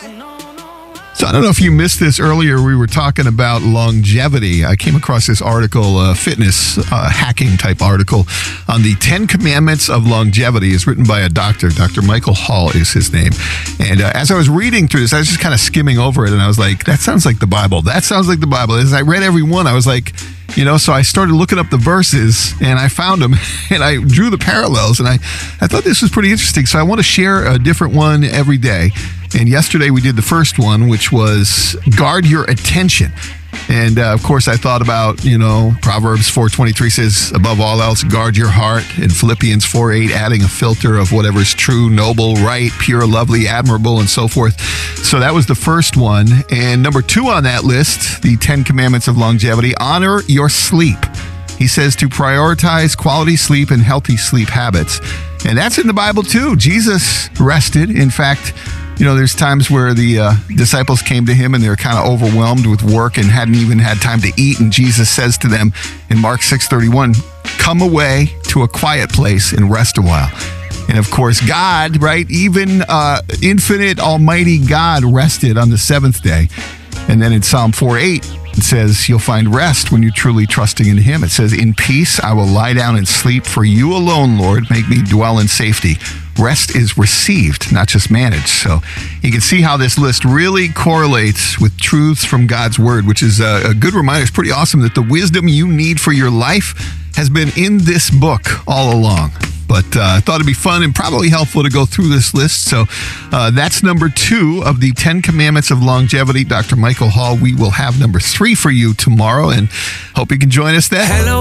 So I don't know if you missed this earlier. We were talking about longevity. I came across this article, fitness hacking type article on the 10 Commandments of Longevity. It's written by a doctor. Dr. Michael Hall is his name. And as I was reading through this, I was just kind of skimming over it. And I was like, that sounds like the Bible. That sounds like the Bible. As I read every one, I was like, so I started looking up the verses and I found them and I drew the parallels. And I thought this was pretty interesting. So I want to share a different one every day. And yesterday we did the first one, which was guard your attention. And of course, I thought about, Proverbs 4:23 says, above all else, guard your heart. And Philippians 4:8, adding a filter of whatever's true, noble, right, pure, lovely, admirable, and so forth. So that was the first one. And number 2 on that list, the 10 Commandments of Longevity, honor your sleep. He says to prioritize quality sleep and healthy sleep habits. And that's in the Bible too. Jesus rested. In fact, there's times where the disciples came to him and they were kind of overwhelmed with work and hadn't even had time to eat. And Jesus says to them in Mark 6:31, come away to a quiet place and rest a while. And of course, God, right, even infinite, almighty God rested on the 7th day. And then in Psalm 4:8, it says, you'll find rest when you're truly trusting in him. It says, in peace, I will lie down and sleep. For you alone, Lord, make me dwell in safety. Rest is received, not just managed. So you can see how this list really correlates with truths from God's word, which is a good reminder. It's pretty awesome that the wisdom you need for your life has been in this book all along. But I thought it'd be fun and probably helpful to go through this list. So that's number 2 of the 10 Commandments of Longevity. Dr. Michael Hall, we will have number 3 for you tomorrow and hope you can join us then. Hello.